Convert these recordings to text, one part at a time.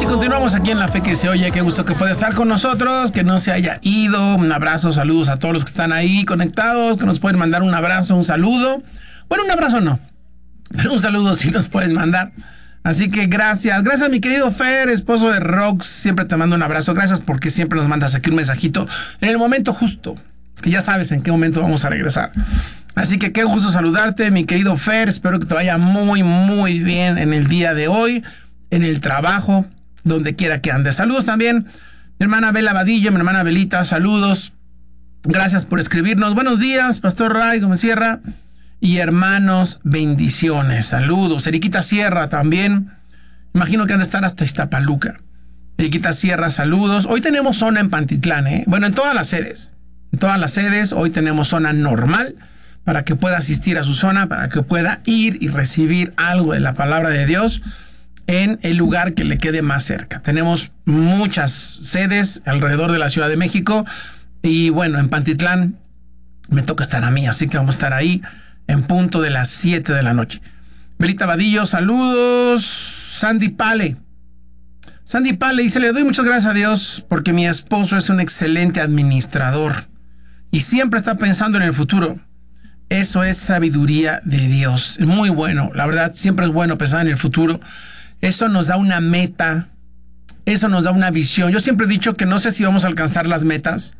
continuamos aquí en La Fe que se oye. Qué gusto que pueda estar con nosotros, que no se haya ido. Un abrazo, saludos a todos los que están ahí conectados, que nos pueden mandar un abrazo, un saludo. Bueno, un abrazo no, pero un saludo sí nos pueden mandar. Así que gracias mi querido Fer, esposo de Rox, siempre te mando un abrazo. Gracias porque siempre nos mandas aquí un mensajito en el momento justo, que ya sabes en qué momento vamos a regresar. Así que qué gusto saludarte, mi querido Fer. Espero que te vaya muy, muy bien en el día de hoy, en el trabajo, donde quiera que andes. Saludos también, mi hermana Bela Vadillo, mi hermana Belita, saludos. Gracias por escribirnos. Buenos días, Pastor Ray Gómez Sierra y hermanos, bendiciones. Saludos. Eriquita Sierra también. Imagino que han de estar hasta Iztapaluca. Eriquita Sierra, saludos. Hoy tenemos zona en Pantitlán, Bueno, en todas las sedes. En todas las sedes hoy tenemos zona normal para que pueda asistir a su zona, para que pueda ir y recibir algo de la palabra de Dios en el lugar que le quede más cerca. Tenemos muchas sedes alrededor de la Ciudad de México y bueno, en Pantitlán me toca estar a mí, así que vamos a estar ahí en punto de las 7 de la noche. Belita Vadillo, saludos. Sandy Pale dice, le doy muchas gracias a Dios porque mi esposo es un excelente administrador y siempre está pensando en el futuro. Eso es sabiduría de Dios. Muy bueno, la verdad, siempre es bueno pensar en el futuro. Eso nos da una meta, eso nos da una visión. Yo siempre he dicho que no sé si vamos a alcanzar las metas.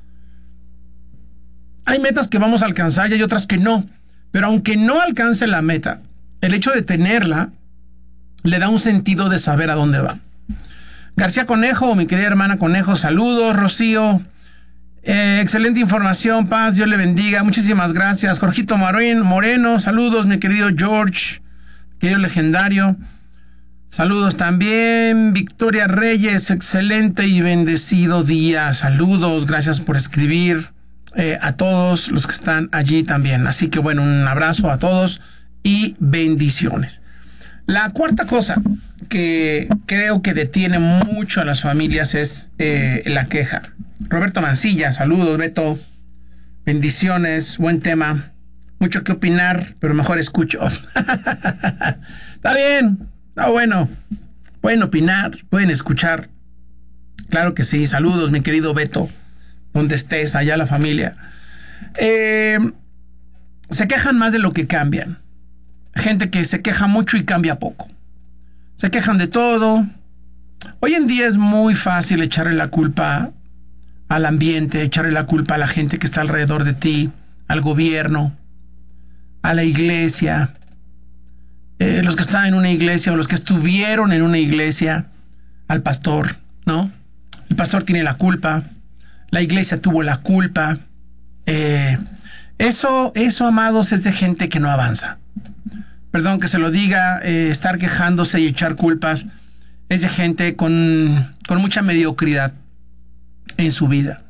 Hay metas que vamos a alcanzar y hay otras que no. Pero aunque no alcance la meta, el hecho de tenerla le da un sentido de saber a dónde va. García Conejo, mi querida hermana Conejo, saludos. Rocío, excelente información, paz, Dios le bendiga. Muchísimas gracias. Jorgito Moreno, saludos, mi querido George, querido legendario. Saludos también, Victoria Reyes, excelente y bendecido día. Saludos, gracias por escribir a todos los que están allí también. Así que bueno, un abrazo a todos y bendiciones. La cuarta cosa que creo que detiene mucho a las familias es la queja. Roberto Mancilla, saludos, Beto, bendiciones, buen tema. Mucho que opinar, pero mejor escucho. Está bien. Ah, bueno, pueden opinar, pueden escuchar. Claro que sí. Saludos, mi querido Beto, donde estés, allá la familia. Se quejan más de lo que cambian. Gente que se queja mucho y cambia poco. Se quejan de todo. Hoy en día es muy fácil echarle la culpa al ambiente, echarle la culpa a la gente que está alrededor de ti, al gobierno, a la iglesia. Los que están en una iglesia o los que estuvieron en una iglesia, al pastor, ¿no? El pastor tiene la culpa, la iglesia tuvo la culpa. Eso, amados, es de gente que no avanza. Perdón que se lo diga, estar quejándose y echar culpas es de gente con mucha mediocridad en su vida.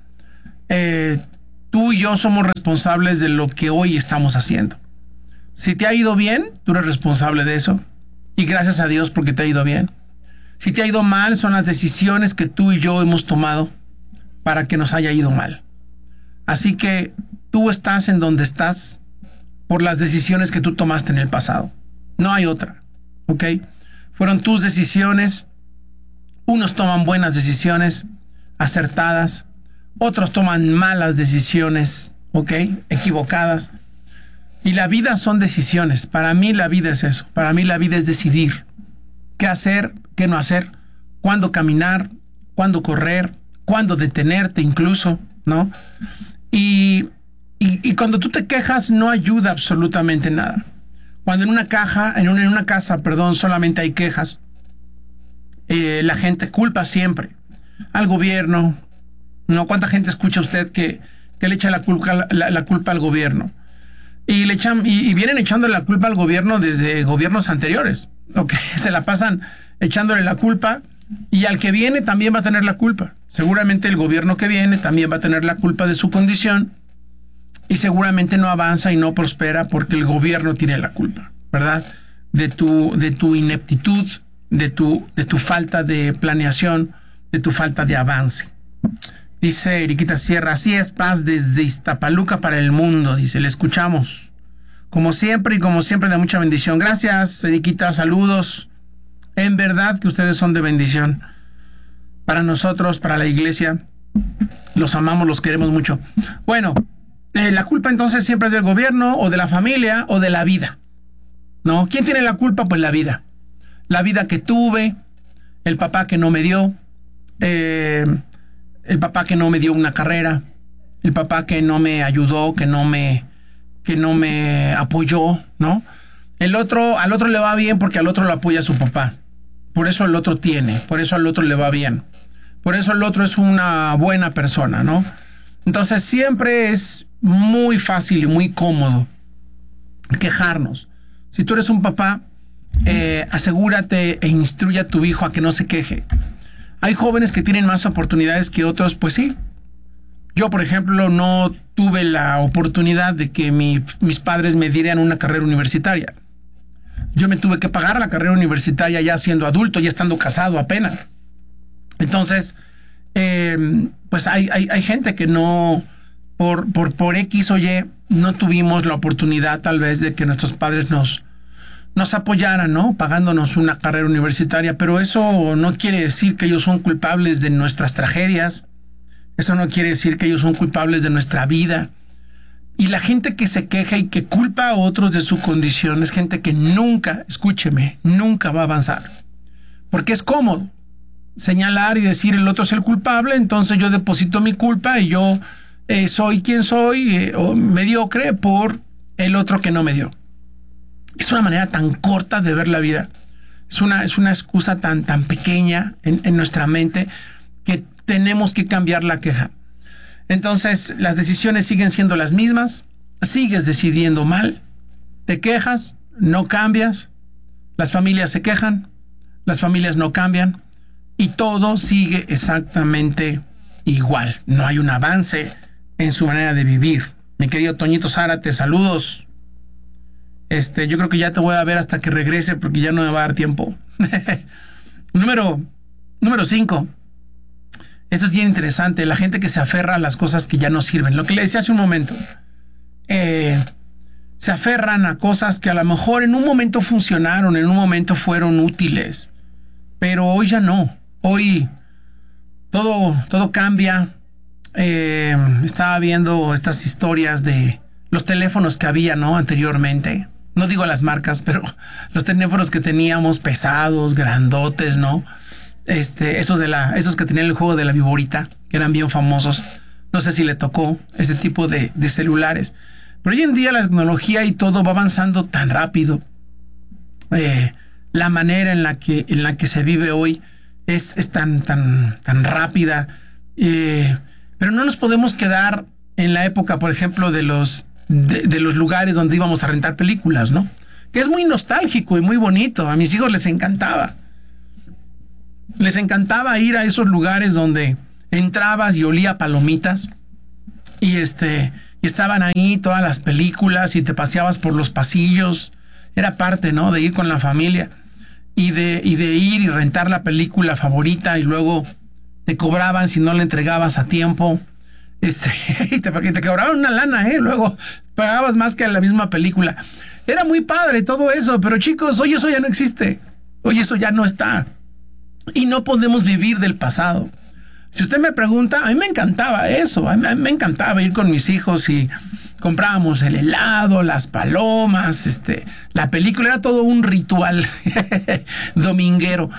Tú y yo somos responsables de lo que hoy estamos haciendo. Si te ha ido bien, tú eres responsable de eso. Y gracias a Dios porque te ha ido bien. Si te ha ido mal, son las decisiones que tú y yo hemos tomado para que nos haya ido mal. Así que tú estás en donde estás por las decisiones que tú tomaste en el pasado. No hay otra, ¿ok? Fueron tus decisiones. Unos toman buenas decisiones, acertadas. Otros toman malas decisiones, ¿ok? Equivocadas. Y la vida son decisiones. Para mí la vida es eso. Para mí la vida es decidir qué hacer, qué no hacer, cuándo caminar, cuándo correr, cuándo detenerte incluso, ¿no? Y cuando tú te quejas no ayuda absolutamente nada. Cuando en una casa, solamente hay quejas, la gente culpa siempre al gobierno, ¿no? ¿Cuánta gente escucha usted que le echa la culpa al gobierno? Y vienen echándole la culpa al gobierno desde gobiernos anteriores. Okay. Se la pasan echándole la culpa y al que viene también va a tener la culpa. Seguramente el gobierno que viene también va a tener la culpa de su condición y seguramente no avanza y no prospera porque el gobierno tiene la culpa, ¿verdad? De tu ineptitud, de tu falta de planeación, de tu falta de avance. Dice Eriquita Sierra, así es, paz desde Iztapaluca para el mundo. Dice, le escuchamos. Como siempre de mucha bendición. Gracias, Eriquita, saludos. En verdad que ustedes son de bendición. para nosotros, para la iglesia. Los amamos, los queremos mucho. Bueno, la culpa entonces siempre es del gobierno o de la familia o de la vida, ¿no? ¿Quién tiene la culpa? Pues la vida. La vida que tuve, el papá que no me dio, el papá que no me dio una carrera, el papá que no me ayudó, que no me apoyó, ¿no? Al otro le va bien porque al otro lo apoya su papá. Por eso el otro tiene, por eso al otro le va bien. Por eso el otro es una buena persona, ¿no? Entonces siempre es muy fácil y muy cómodo quejarnos. Si tú eres un papá, asegúrate e instruye a tu hijo a que no se queje. Hay jóvenes que tienen más oportunidades que otros, pues sí. Yo, por ejemplo, no tuve la oportunidad de que mis padres me dieran una carrera universitaria. Yo me tuve que pagar la carrera universitaria ya siendo adulto, ya estando casado apenas. Entonces, pues hay gente que no, por X o Y, no tuvimos la oportunidad tal vez de que nuestros padres nos apoyaran, ¿no? Pagándonos una carrera universitaria, pero eso no quiere decir que ellos son culpables de nuestras tragedias. Eso no quiere decir que ellos son culpables de nuestra vida. Y la gente que se queja y que culpa a otros de su condición es gente que nunca, escúcheme, nunca va a avanzar. Porque es cómodo señalar y decir el otro es el culpable, entonces yo deposito mi culpa y yo soy quien soy, o mediocre por el otro que no me dio. Es una manera tan corta de ver la vida. Es una excusa tan pequeña en nuestra mente que tenemos que cambiar la queja. Entonces, las decisiones siguen siendo las mismas, sigues decidiendo mal, te quejas, no cambias, las familias se quejan, las familias no cambian y todo sigue exactamente igual. No hay un avance en su manera de vivir. Mi querido Toñito Zárate, saludos. Yo creo que ya te voy a ver hasta que regrese porque ya no me va a dar tiempo. Número 5. Esto es bien interesante. La gente que se aferra a las cosas que ya no sirven. Lo que le decía hace un momento. Se aferran a cosas que a lo mejor en un momento funcionaron, en un momento fueron útiles. Pero hoy ya no. Hoy todo cambia. Estaba viendo estas historias de los teléfonos que había, ¿no? Anteriormente. No digo las marcas, pero los teléfonos que teníamos pesados, grandotes, ¿no? Esos que tenían el juego de la viborita, que eran bien famosos. No sé si le tocó ese tipo de celulares. Pero hoy en día la tecnología y todo va avanzando tan rápido. La manera en la que se vive hoy es tan rápida. Pero no nos podemos quedar en la época, por ejemplo, de los lugares donde íbamos a rentar películas, ¿no? Que es muy nostálgico y muy bonito. A mis hijos les encantaba. Les encantaba ir a esos lugares donde entrabas y olía palomitas y estaban ahí todas las películas y te paseabas por los pasillos. Era parte, ¿no? De ir con la familia y de ir y rentar la película favorita y luego te cobraban si no la entregabas a tiempo. Porque te cobraban una lana, luego pagabas más que la misma película. Era muy padre todo eso, pero chicos, hoy eso ya no existe. Hoy eso ya no está. Y no podemos vivir del pasado. Si usted me pregunta, a mí me encantaba eso. A mí me encantaba ir con mis hijos y comprábamos el helado, las palomas, la película. Era todo un ritual dominguero.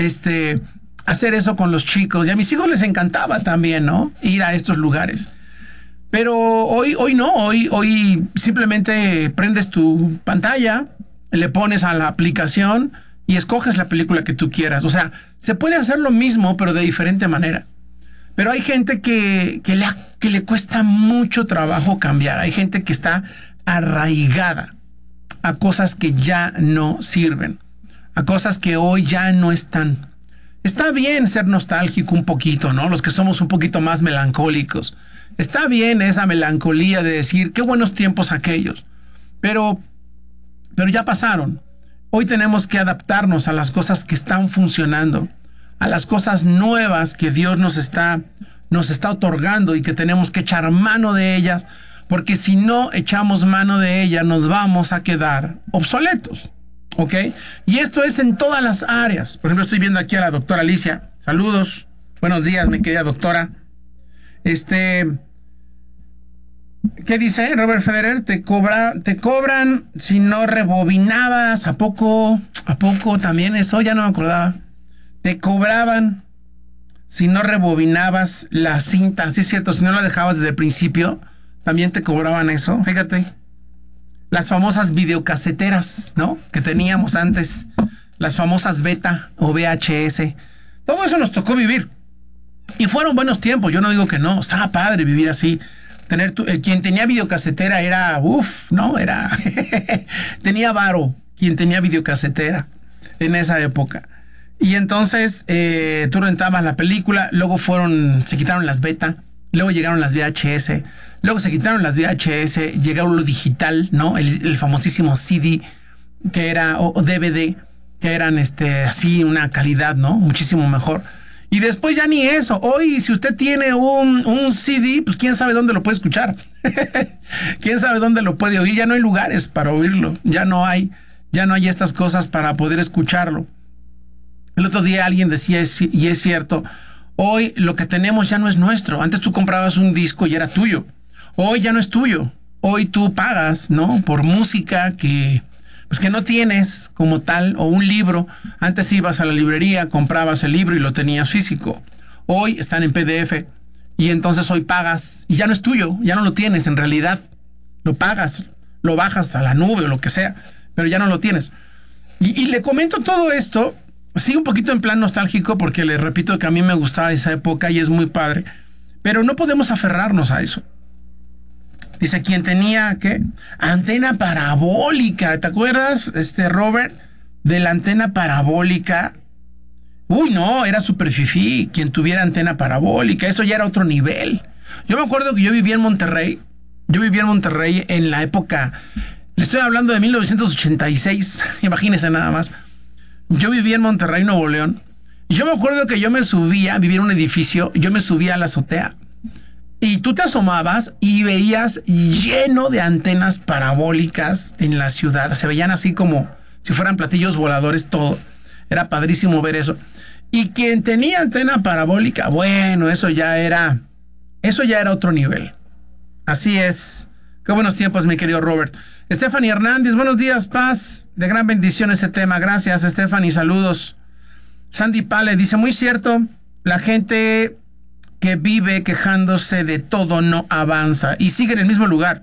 Hacer eso con los chicos. Y a mis hijos les encantaba también, ¿no? Ir a estos lugares. Pero hoy no. Hoy simplemente prendes tu pantalla, le pones a la aplicación y escoges la película que tú quieras. O sea, se puede hacer lo mismo, pero de diferente manera. Pero hay gente que le cuesta mucho trabajo cambiar. Hay gente que está arraigada a cosas que ya no sirven, a cosas que hoy ya no están. Está bien ser nostálgico un poquito, ¿no? Los que somos un poquito más melancólicos. Está bien esa melancolía de decir qué buenos tiempos aquellos. Pero ya pasaron. Hoy tenemos que adaptarnos a las cosas que están funcionando, a las cosas nuevas que Dios nos está otorgando y que tenemos que echar mano de ellas, porque si no echamos mano de ellas nos vamos a quedar obsoletos, ¿ok? Y esto es en todas las áreas. Por ejemplo, estoy viendo aquí a la doctora Alicia. Saludos. Buenos días, mi querida doctora. ¿Qué dice Robert Federer? Te cobran si no rebobinabas. ¿A poco también eso? Ya no me acordaba. Te cobraban si no rebobinabas la cinta. Sí, es cierto, si no la dejabas desde el principio, también te cobraban eso. Fíjate. Las famosas videocaseteras, ¿no? Que teníamos antes. Las famosas beta o VHS. Todo eso nos tocó vivir. Y fueron buenos tiempos. Yo no digo que no. Estaba padre vivir así. Quien tenía videocasetera era, ¿no? Era, tenía varo quien tenía videocasetera en esa época. Y entonces tú rentabas la película, luego se quitaron las beta, luego llegaron las VHS, luego se quitaron las VHS, llegaron lo digital, ¿no? El famosísimo CD, que era, o DVD, que eran así una calidad, ¿no? Muchísimo mejor. Y después ya ni eso. Hoy, si usted tiene un CD, pues quién sabe dónde lo puede escuchar. Quién sabe dónde lo puede oír. Ya no hay lugares para oírlo. Ya no hay estas cosas para poder escucharlo. El otro día alguien decía, y es cierto, hoy lo que tenemos ya no es nuestro. Antes tú comprabas un disco y era tuyo. Hoy ya no es tuyo. Hoy tú pagas, ¿no? Por música que no tienes como tal, o un libro. Antes ibas a la librería, comprabas el libro y lo tenías físico. Hoy están en PDF y entonces hoy pagas y ya no es tuyo, ya no lo tienes en realidad. Lo pagas, lo bajas a la nube o lo que sea, pero ya no lo tienes. Y le comento todo esto, sí, un poquito en plan nostálgico, porque le repito que a mí me gustaba esa época y es muy padre, pero no podemos aferrarnos a eso. Dice, ¿quién tenía qué? Antena parabólica. ¿Te acuerdas, Robert, de la antena parabólica? Uy, no, era súper fifí quien tuviera antena parabólica. Eso ya era otro nivel. Yo me acuerdo que yo vivía en Monterrey. En la época, le estoy hablando de 1986. Imagínense nada más. Yo vivía en Monterrey, Nuevo León. Y yo me acuerdo que vivía en un edificio, yo me subía a la azotea. Y tú te asomabas y veías lleno de antenas parabólicas en la ciudad. Se veían así como si fueran platillos voladores, todo. Era padrísimo ver eso. Y quien tenía antena parabólica, bueno, eso ya era otro nivel. Así es. Qué buenos tiempos, mi querido Robert. Stephanie Hernández, buenos días, paz. De gran bendición ese tema. Gracias, Stephanie, saludos. Sandy Pale dice, muy cierto, la gente que vive quejándose de todo no avanza y sigue en el mismo lugar.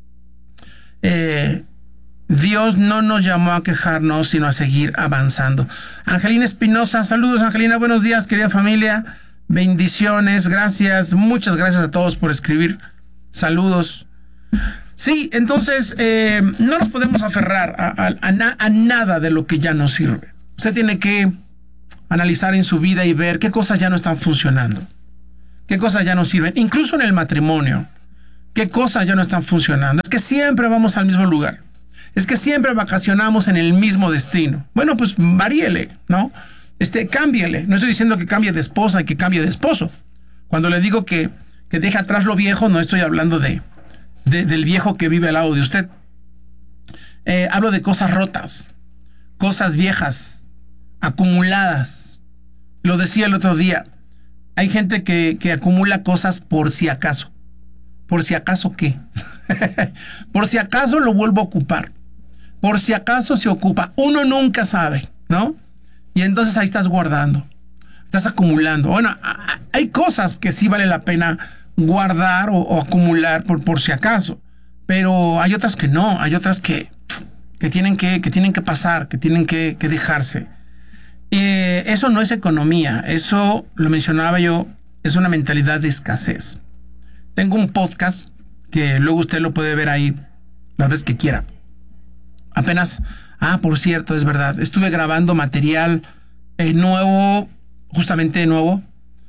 Dios no nos llamó a quejarnos, sino a seguir avanzando. Angelina Espinosa, saludos, Angelina, buenos días, querida familia, bendiciones, gracias, muchas gracias a todos por escribir, saludos. Sí, entonces no nos podemos aferrar a nada de lo que ya no sirve. Usted tiene que analizar en su vida y ver qué cosas ya no están funcionando. ¿Qué cosas ya no sirven? Incluso en el matrimonio. ¿Qué cosas ya no están funcionando? Es que siempre vamos al mismo lugar. Es que siempre vacacionamos en el mismo destino. Bueno, pues varíele, ¿no? Cámbiele. No estoy diciendo que cambie de esposa y que cambie de esposo. Cuando le digo que deje atrás lo viejo, no estoy hablando del viejo que vive al lado de usted. Hablo de cosas rotas, cosas viejas, acumuladas. Lo decía el otro día. Hay gente que acumula cosas por si acaso. ¿Por si acaso qué? Por si acaso lo vuelvo a ocupar. Por si acaso se ocupa. Uno nunca sabe, ¿no? Y entonces ahí estás guardando. Estás acumulando. Bueno, hay cosas que sí vale la pena guardar o acumular por si acaso. Pero hay otras que no. Hay otras que tienen que pasar, que tienen que dejarse. Eso no es economía, eso lo mencionaba yo, es una mentalidad de escasez. Tengo un podcast que luego usted lo puede ver ahí las veces que quiera. Apenas, por cierto, es verdad, estuve grabando material nuevo, justamente nuevo,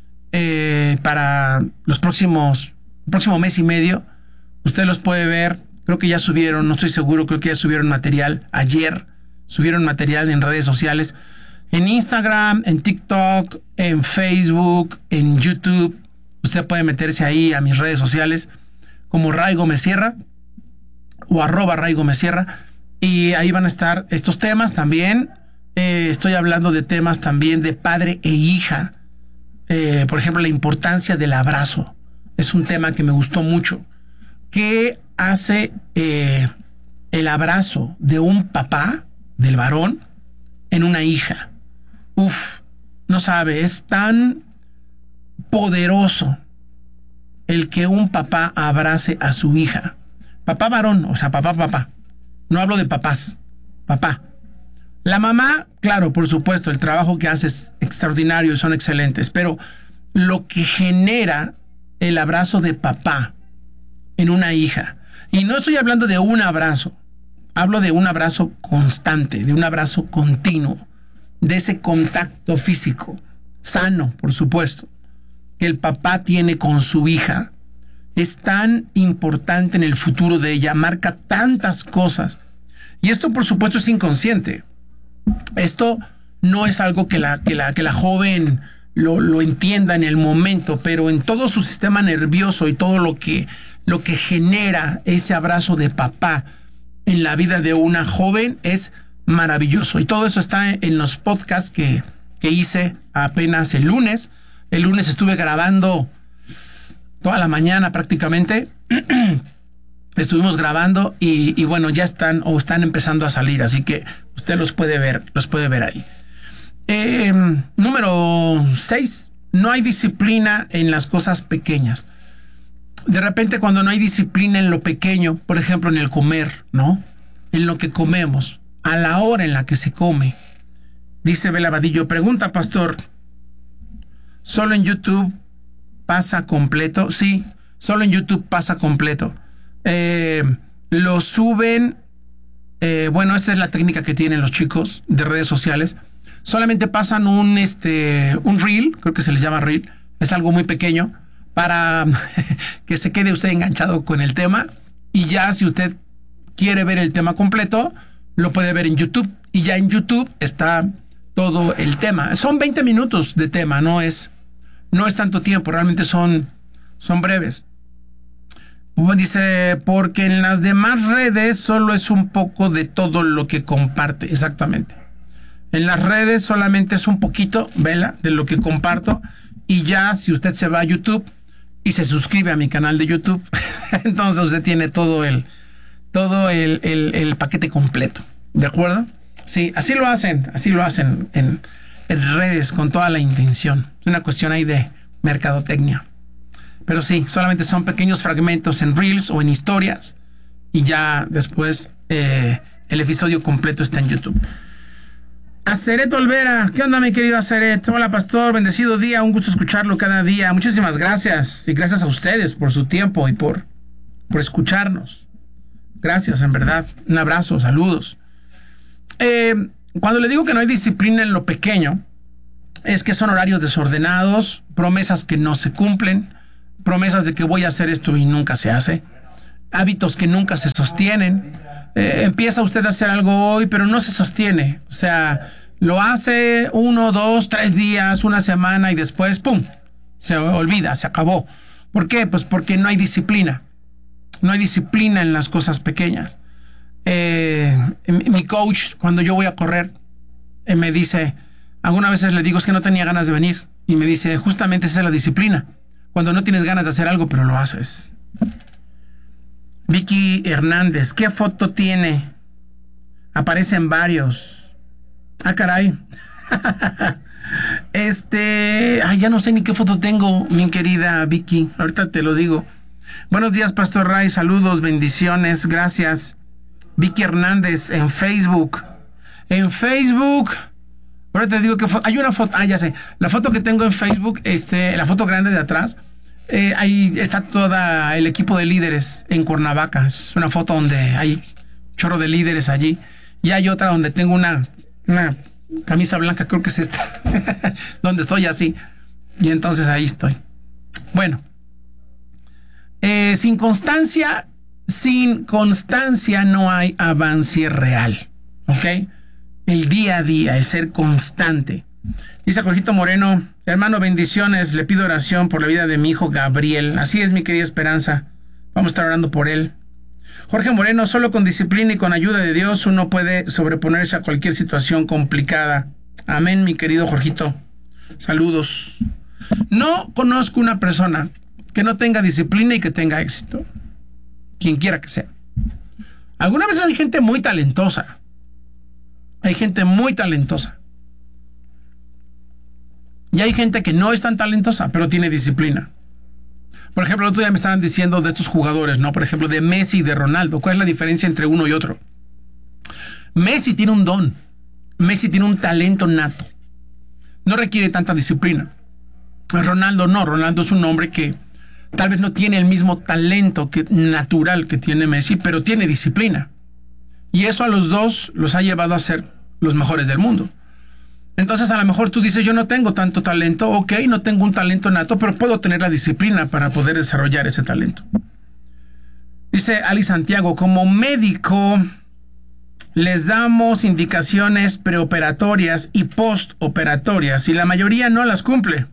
para los próximo mes y medio. Usted los puede ver, creo que ya subieron, no estoy seguro, creo que ya subieron material ayer, subieron material en redes sociales. En Instagram, en TikTok, en Facebook, en YouTube. Usted puede meterse ahí a mis redes sociales como Ray Gómez Sierra o @Ray Gómez Sierra. Y ahí van a estar estos temas también. Estoy hablando de temas también de padre e hija. por ejemplo, la importancia del abrazo. Es un tema que me gustó mucho. ¿Qué hace el abrazo de un papá, del varón, en una hija? Uf, no sabe, es tan poderoso el que un papá abrace a su hija. Papá varón, o sea, papá. No hablo de papás, papá. La mamá, claro, por supuesto, el trabajo que hace es extraordinario y son excelentes, pero lo que genera el abrazo de papá en una hija, y no estoy hablando de un abrazo, hablo de un abrazo constante, de un abrazo continuo, de ese contacto físico, sano, por supuesto, que el papá tiene con su hija, es tan importante en el futuro de ella, marca tantas cosas. Y esto, por supuesto, es inconsciente. Esto no es algo que la joven lo entienda en el momento, pero en todo su sistema nervioso y todo lo que genera ese abrazo de papá en la vida de una joven es maravilloso. Y todo eso está en los podcasts que hice apenas el lunes. El lunes estuve grabando toda la mañana prácticamente. Estuvimos grabando y bueno, ya están empezando a salir, así que usted los puede ver ahí. Número 6, no hay disciplina en las cosas pequeñas. De repente, cuando no hay disciplina en lo pequeño, por ejemplo, en el comer, ¿no? En lo que comemos, a la hora en la que se come. Dice Bela Vadillo, pregunta, pastor, ¿solo en YouTube pasa completo? Sí, solo en YouTube pasa completo. Lo suben, bueno, esa es la técnica que tienen los chicos de redes sociales. Solamente pasan un reel, creo que se les llama reel, es algo muy pequeño, para que se quede usted enganchado con el tema, y ya si usted quiere ver el tema completo, lo puede ver en YouTube, y ya en YouTube está todo el tema. Son 20 minutos de tema, no es tanto tiempo, realmente son breves. Dice, porque en las demás redes solo es un poco de todo lo que comparte. Exactamente. En las redes solamente es un poquito, vela, de lo que comparto. Y ya si usted se va a YouTube y se suscribe a mi canal de YouTube, entonces usted tiene todo el paquete completo. ¿De acuerdo? Sí, así lo hacen en redes con toda la intención. Es una cuestión ahí de mercadotecnia. Pero sí, solamente son pequeños fragmentos en Reels o en historias. Y ya después el episodio completo está en YouTube. Aceret Olvera, ¿qué onda, mi querido Aceret? Hola, pastor, bendecido día, un gusto escucharlo cada día. Muchísimas gracias. Y gracias a ustedes por su tiempo y por escucharnos. Gracias, en verdad. Un abrazo, saludos. Cuando le digo que no hay disciplina en lo pequeño, es que son horarios desordenados, promesas que no se cumplen, promesas de que voy a hacer esto y nunca se hace, hábitos que nunca se sostienen. Empieza usted a hacer algo hoy, pero no se sostiene. O sea, lo hace 1, 2, 3 días, una semana y después, ¡pum!, se olvida, se acabó. ¿Por qué? Pues porque no hay disciplina. No hay disciplina en las cosas pequeñas. Mi coach, cuando yo voy a correr, me dice, algunas veces le digo, es que no tenía ganas de venir. Y me dice, justamente esa es la disciplina. Cuando no tienes ganas de hacer algo, pero lo haces. Vicky Hernández, ¿qué foto tiene? Aparecen varios. Ah, caray. Ya no sé ni qué foto tengo, mi querida Vicky. Ahorita te lo digo. Buenos días, Pastor Ray. Saludos, bendiciones. Gracias. Vicky Hernández en Facebook. En Facebook. Ahora te digo que hay una foto. Ya sé. La foto que tengo en Facebook, la foto grande de atrás. Ahí está todo el equipo de líderes en Cuernavaca. Es una foto donde hay un chorro de líderes allí. Y hay otra donde tengo una camisa blanca, creo que es esta, donde estoy así. Y entonces ahí estoy. Bueno, sin constancia no hay avance real. ¿Ok? El día a día, el ser constante. Dice Jorgito Moreno, hermano, bendiciones, le pido oración por la vida de mi hijo Gabriel. Así es, mi querida Esperanza, vamos a estar orando por él. Jorge Moreno, solo con disciplina y con ayuda de Dios uno puede sobreponerse a cualquier situación complicada. Amén, mi querido Jorgito. Saludos. No conozco una persona que no tenga disciplina y que tenga éxito. Quien quiera que sea. Algunas veces hay gente muy talentosa. Hay gente muy talentosa. Y hay gente que no es tan talentosa, pero tiene disciplina. Por ejemplo, el otro día me estaban diciendo de estos jugadores, ¿no? Por ejemplo, de Messi y de Ronaldo. ¿Cuál es la diferencia entre uno y otro? Messi tiene un don. Messi tiene un talento nato. No requiere tanta disciplina. Ronaldo no. Ronaldo es un hombre que tal vez no tiene el mismo talento natural que tiene Messi, pero tiene disciplina. Y eso a los dos los ha llevado a ser los mejores del mundo. Entonces a lo mejor tú dices, yo no tengo tanto talento, ok, no tengo un talento nato, pero puedo tener la disciplina para poder desarrollar ese talento. Dice Ali Santiago, como médico les damos indicaciones preoperatorias y postoperatorias y la mayoría no las cumple.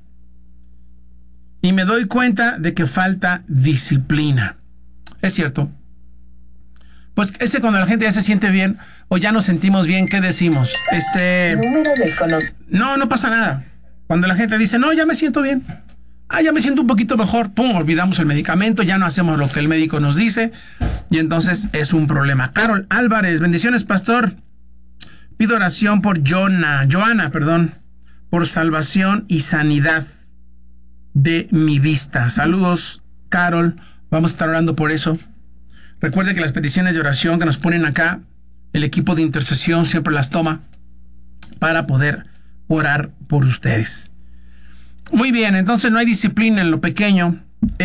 Y me doy cuenta de que falta disciplina. Es cierto. Pues ese cuando la gente ya se siente bien o ya nos sentimos bien, ¿qué decimos? Número desconocido. No pasa nada. Cuando la gente dice, no, ya me siento bien. Ya me siento un poquito mejor. Pum, olvidamos el medicamento, ya no hacemos lo que el médico nos dice. Y entonces es un problema. Carol Álvarez, bendiciones, pastor. Pido oración por Joana, por salvación y sanidad de mi vista. Saludos, Carol. Vamos a estar orando por eso. Recuerde que las peticiones de oración que nos ponen acá, el equipo de intercesión siempre las toma para poder orar por ustedes. Muy bien, entonces no hay disciplina en lo pequeño.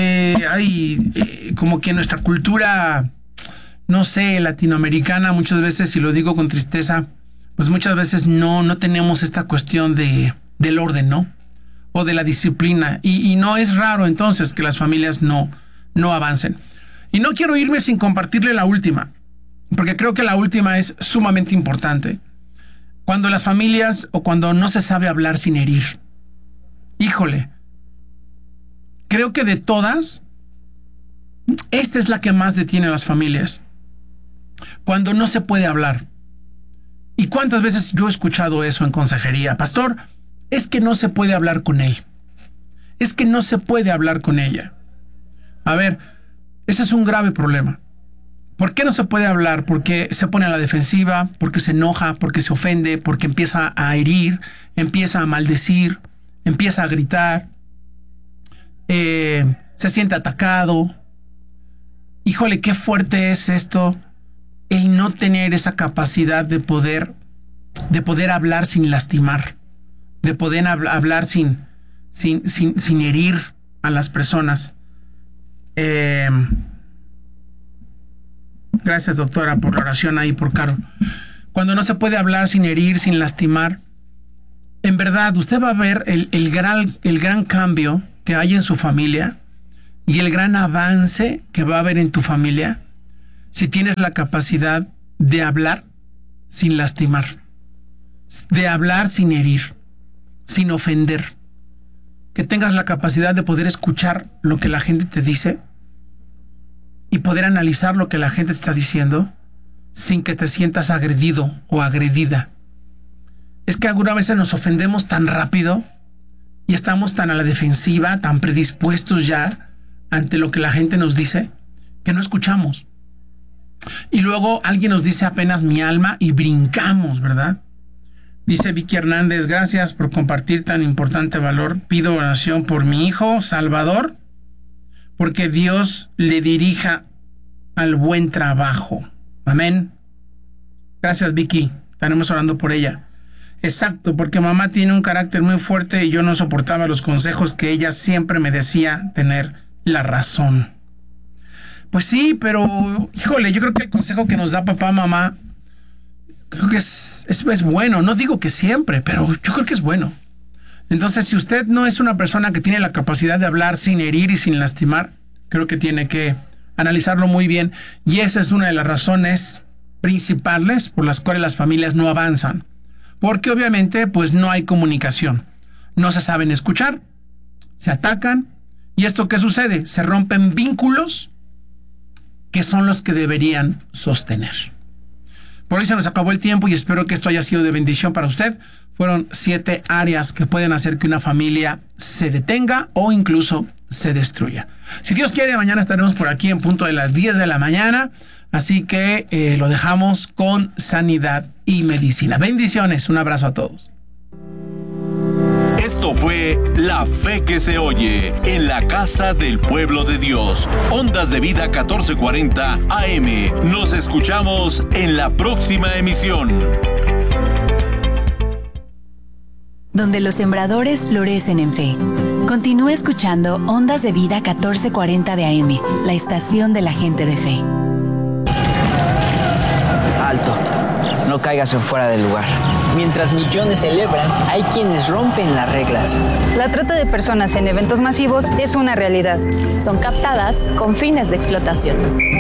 Hay como que nuestra cultura, no sé, latinoamericana, muchas veces, y lo digo con tristeza, pues muchas veces no tenemos esta cuestión del orden, ¿no? O de la disciplina. Y no es raro entonces que las familias no avancen. Y no quiero irme sin compartirle la última, porque creo que la última es sumamente importante. Cuando las familias o cuando no se sabe hablar sin herir. Híjole, creo que de todas, esta es la que más detiene a las familias. Cuando no se puede hablar. ¿Y cuántas veces yo he escuchado eso en consejería? Pastor, es que no se puede hablar con él. Es que no se puede hablar con ella. A ver, ese es un grave problema. ¿Por qué no se puede hablar? Porque se pone a la defensiva, porque se enoja, porque se ofende, porque empieza a herir, empieza a maldecir, empieza a gritar, se siente atacado. Híjole, qué fuerte es esto, el no tener esa capacidad de poder hablar sin lastimar, de poder hablar sin herir a las personas. Gracias, doctora, por la oración ahí por Carol. Cuando no se puede hablar sin herir, sin lastimar, en verdad usted va a ver el gran cambio que hay en su familia y el gran avance que va a haber en tu familia si tienes la capacidad de hablar sin lastimar, de hablar sin herir, sin ofender, que tengas la capacidad de poder escuchar lo que la gente te dice y poder analizar lo que la gente está diciendo sin que te sientas agredido o agredida. Es que algunas veces nos ofendemos tan rápido y estamos tan a la defensiva, tan predispuestos ya ante lo que la gente nos dice, que no escuchamos. Y luego alguien nos dice apenas mi alma y brincamos, ¿verdad? Dice Vicky Hernández, gracias por compartir tan importante valor. Pido oración por mi hijo, Salvador, porque Dios le dirija al buen trabajo. Amén. Gracias, Vicky. Estaremos orando por ella. Exacto, porque mamá tiene un carácter muy fuerte y yo no soportaba los consejos que ella siempre me decía tener la razón. Pues sí, pero, híjole, yo creo que el consejo que nos da papá, mamá, creo que es bueno. No digo que siempre, pero yo creo que es bueno. Entonces, si usted no es una persona que tiene la capacidad de hablar sin herir y sin lastimar, creo que tiene que analizarlo muy bien. Y esa es una de las razones principales por las cuales las familias no avanzan. Porque obviamente, pues no hay comunicación. No se saben escuchar, se atacan. ¿Y esto qué sucede? Se rompen vínculos que son los que deberían sostener. Por hoy se nos acabó el tiempo y espero que esto haya sido de bendición para usted. Fueron 7 áreas que pueden hacer que una familia se detenga o incluso se destruya. Si Dios quiere, mañana estaremos por aquí en punto de las 10 de la mañana. Así que lo dejamos con sanidad y medicina. Bendiciones, un abrazo a todos. Esto fue La Fe que se oye en la casa del pueblo de Dios. Ondas de Vida 1440 AM. Nos escuchamos en la próxima emisión. Donde los sembradores florecen en fe. Continúe escuchando Ondas de Vida 1440 de AM, la estación de la gente de fe. Alto, no caigas en fuera del lugar. Mientras millones celebran, hay quienes rompen las reglas. La trata de personas en eventos masivos es una realidad. Son captadas con fines de explotación.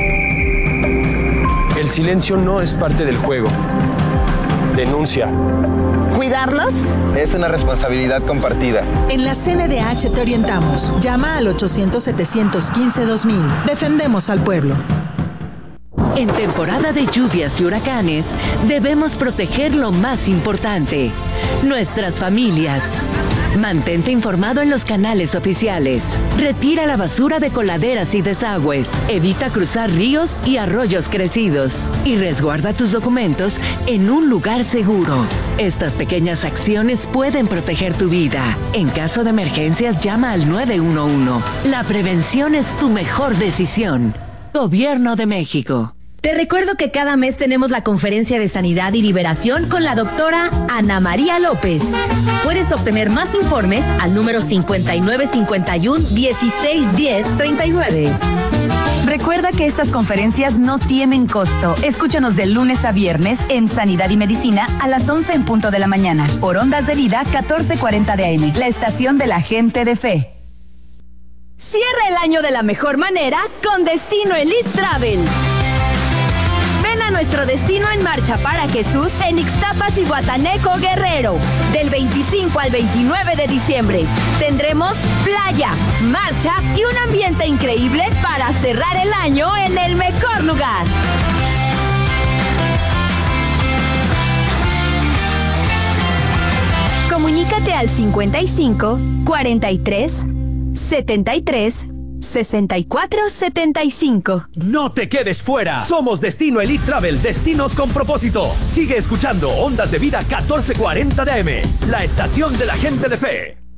El silencio no es parte del juego. Denuncia. ¿Cuidarlos? Es una responsabilidad compartida. En la CNDH te orientamos. Llama al 800-715-2000. Defendemos al pueblo. En temporada de lluvias y huracanes, debemos proteger lo más importante, nuestras familias. Mantente informado en los canales oficiales. Retira la basura de coladeras y desagües. Evita cruzar ríos y arroyos crecidos. Y resguarda tus documentos en un lugar seguro. Estas pequeñas acciones pueden proteger tu vida. En caso de emergencias, llama al 911. La prevención es tu mejor decisión. Gobierno de México. Te recuerdo que cada mes tenemos la conferencia de sanidad y liberación con la doctora Ana María López. Puedes obtener más informes al número 5951-1610-39. Recuerda que estas conferencias no tienen costo. Escúchanos de lunes a viernes en Sanidad y Medicina a las 11 en punto de la mañana. Por Ondas de Vida 1440 de AM, la estación de la gente de fe. Cierra el año de la mejor manera con Destino Elite Travel. Ven a nuestro Destino en Marcha para Jesús en Ixtapas y Guataneco, Guerrero. Del 25 al 29 de diciembre. Tendremos playa, marcha y un ambiente increíble para cerrar el año en el mejor lugar. Comunícate al 55 43 73 6475. No te quedes fuera. Somos Destino Elite Travel, destinos con propósito. Sigue escuchando Ondas de Vida 1440 de AM, la estación de la gente de fe.